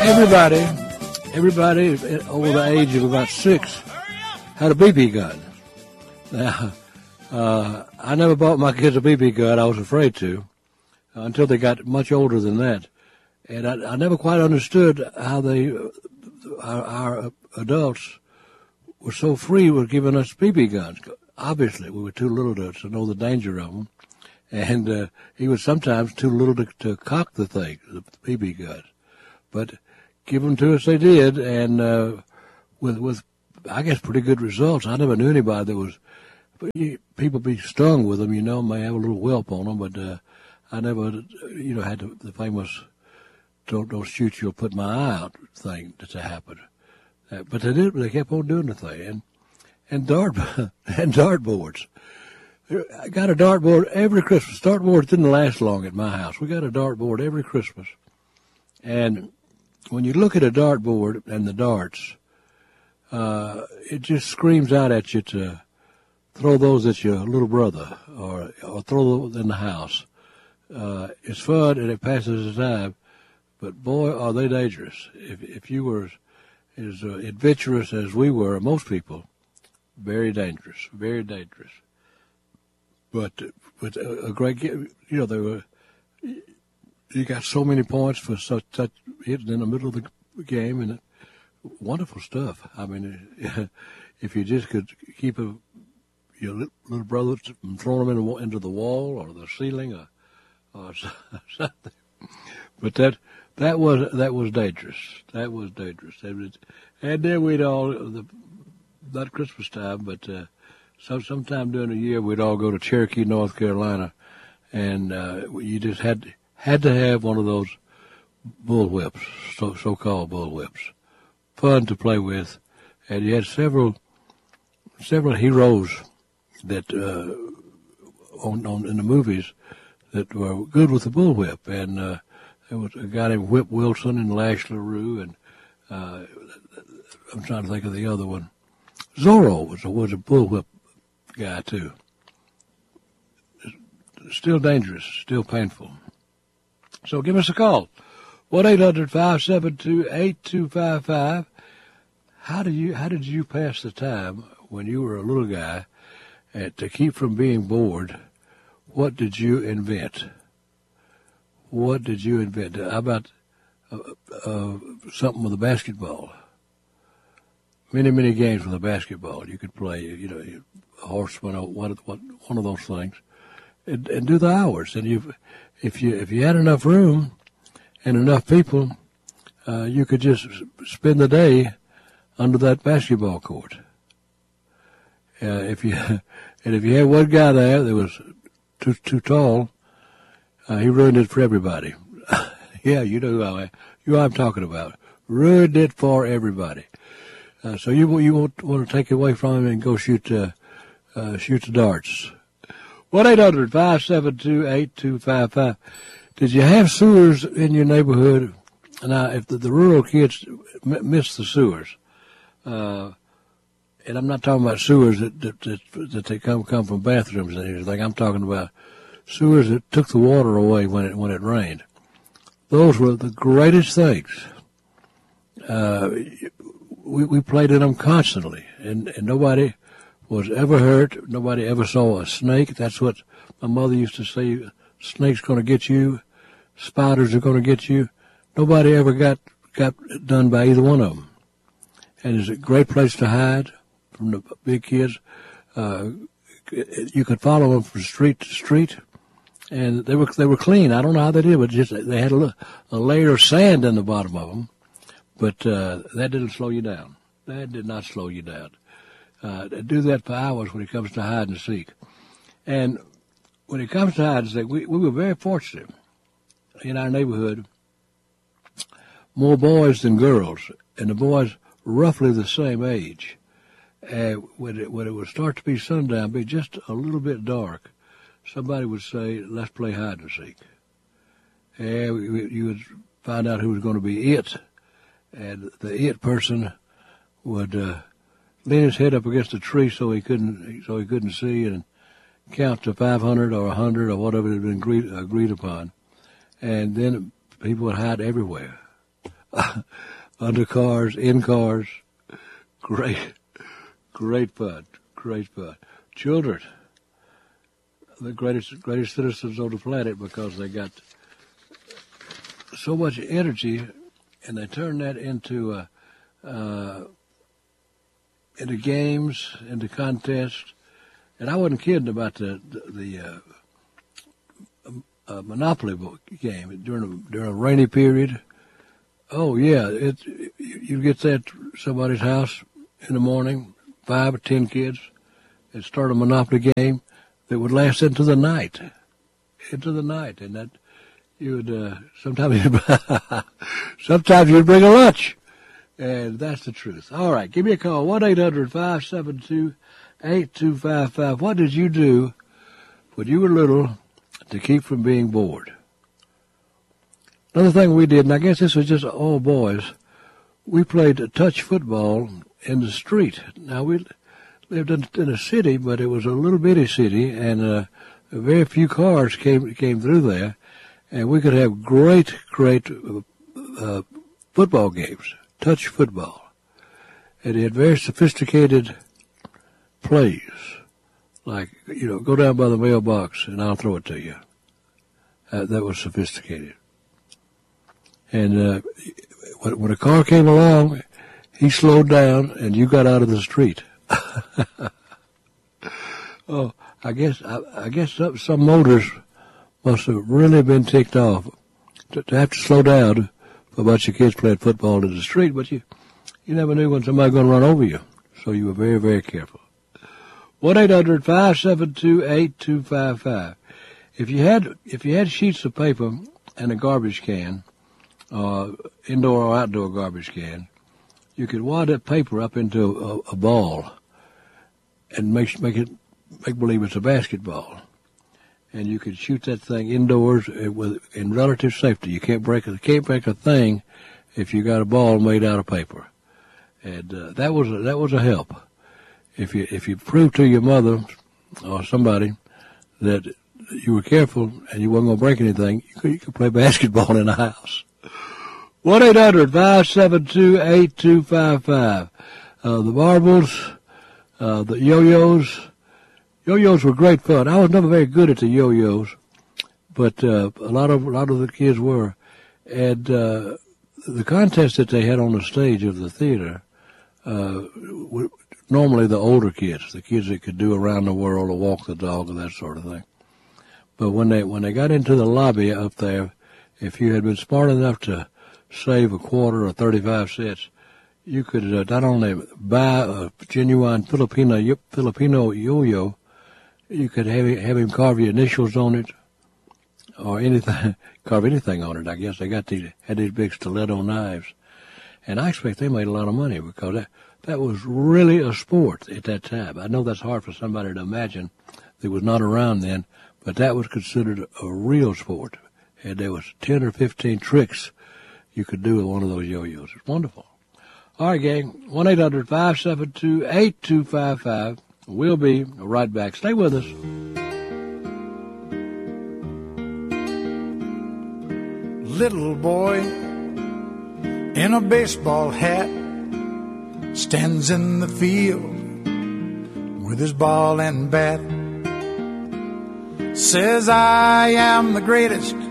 Everybody over the age of about 6 had a BB gun. Now, I never bought my kids a BB gun. I was afraid to until they got much older than that. And I never quite understood how our adults were so free with giving us BB guns. Obviously, we were too little to know the danger of them. And he was sometimes too little to cock the thing, the BB gun. But give them to us they did, and with I guess pretty good results. I never knew anybody that was people be stung with them, may have a little whelp on them, but I never had the famous don't shoot you or put my eye out thing to happen. But they did. They kept on doing the thing, and dartboards. I got a dartboard every Christmas. Dartboards didn't last long at my house. We got a dartboard every Christmas, and when you look at a dartboard and the darts, it just screams out at you to throw those at your little brother or throw those in the house. It's fun and it passes the time, but boy, are they dangerous. If you were as adventurous as we were, most people, very dangerous, very dangerous. But a great, they were. You got so many points for such hitting in the middle of the game, and wonderful stuff. I mean, if you just could keep your little brother from throwing them into the wall or the ceiling or something, but that was dangerous. That was dangerous. And then we'd all not Christmas time, but sometime during the year we'd all go to Cherokee, North Carolina, and you just had to have one of those bullwhips, so-called bullwhips. Fun to play with. And you had several heroes that in the movies that were good with the bullwhip. And there was a guy named Whip Wilson and Lash LaRue, and I'm trying to think of the other one. Zorro was a bullwhip guy too. Still dangerous, still painful. So give us a call, 1-800-572-8255. How did you pass the time when you were a little guy to keep from being bored? What did you invent? What did you invent? How about something with a basketball? Many games with a basketball. You could play, a horseman or one of those things, and do the hours. And if you had enough room and enough people, you could just spend the day under that basketball court. If you had one guy there that was too tall, he ruined it for everybody. Yeah, you know who I'm talking about. Ruined it for everybody. So you won't want to take it away from him and go shoot the darts. 1-800-572-8255. Did you have sewers in your neighborhood? Now, if the rural kids miss the sewers, and I'm not talking about sewers that they come from bathrooms and everything. I'm talking about sewers that took the water away when it rained. Those were the greatest things. We played in them constantly, and nobody was ever hurt. Nobody ever saw a snake. That's what my mother used to say. Snake's going to get you. Spiders are going to get you. Nobody ever got done by either one of them. And it's a great place to hide from the big kids. You could follow them from street to street, and they were clean. I don't know how they did, but just they had a layer of sand in the bottom of them. But that didn't slow you down. That did not slow you down. Do that for hours when it comes to hide and seek. And when it comes to hide and seek, we were very fortunate in our neighborhood. More boys than girls, and the boys roughly the same age. When it would start to be sundown, be just a little bit dark, somebody would say, "Let's play hide and seek." And you would find out who was going to be it. And the it person would lean his head up against a tree so he couldn't see, and count to 500 or 100 or whatever had been agreed upon. And then people would hide everywhere. under cars, in cars. Great fun. Great fun. Children, the greatest citizens on the planet because they got so much energy, and they turn that into games, into contests. And I wasn't kidding about the Monopoly game during a rainy period. Oh yeah, you get that somebody's house in the morning, 5 or 10 kids, and start a Monopoly game that would last into the night, and that you would sometimes you'd bring a lunch, and that's the truth. All right, give me a call 1-800-572-8255. What did you do when you were little to keep from being bored? Another thing we did, and I guess this was just all boys, we played touch football in the street. Now, we lived in a city, but it was a little bitty city, and very few cars came through there, and we could have great football games, touch football. And it had very sophisticated plays, like, go down by the mailbox and I'll throw it to you. That was sophisticated. And when a car came along, he slowed down and you got out of the street. Oh, I guess some motors must have really been ticked off to have to slow down for a bunch of kids playing football in the street, but you never knew when somebody was going to run over you, so you were very, very careful. 1-800-572-8255. If you had sheets of paper and a garbage can, indoor or outdoor garbage can, you could wad that paper up into a ball and make believe it's a basketball. And you could shoot that thing indoors in relative safety. You can't break a thing if you got a ball made out of paper. And that was a help. If you proved to your mother or somebody that you were careful and you wasn't going to break anything, you could play basketball in the house. 1-800-572-8255. The marbles, the yo-yos. Yo-yos were great fun. I was never very good at the yo-yos, but a lot of the kids were. And the contest that they had on the stage of the theater, normally the older kids, the kids that could do around the world or walk the dog and that sort of thing. But when they got into the lobby up there, if you had been smart enough to save a quarter or 35 cents, you could not only buy a genuine Filipino yo-yo, you could have him carve your initials on it, or carve anything on it. I guess they had these big stiletto knives, and I expect they made a lot of money because that was really a sport at that time. I know that's hard for somebody to imagine that was not around then, but that was considered a real sport, and there was 10 or 15 tricks you could do with one of those yo-yos. It's wonderful. All right, gang, 1-800-572-8255. We'll be right back. Stay with us. Little boy in a baseball hat stands in the field with his ball and bat. Says, I am the greatest